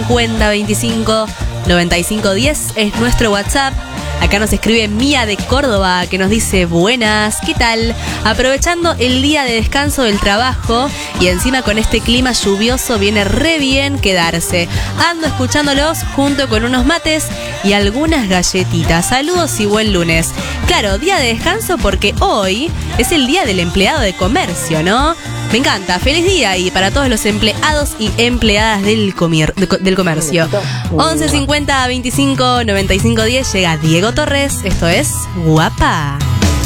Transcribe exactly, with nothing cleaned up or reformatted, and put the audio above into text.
cincuenta veinticinco noventa y cinco diez es nuestro WhatsApp. Acá nos escribe Mía de Córdoba, que nos dice: buenas, ¿qué tal? Aprovechando el día de descanso del trabajo y encima con este clima lluvioso viene re bien quedarse. Ando escuchándolos junto con unos mates y algunas galletitas. Saludos y buen lunes. Claro, día de descanso porque hoy es el día del empleado de comercio, ¿no? Me encanta, feliz día y para todos los empleados y empleadas del, comier- de, del comercio. once cincuenta veinticinco noventa y cinco diez llega Diego Torres, esto es Guapa.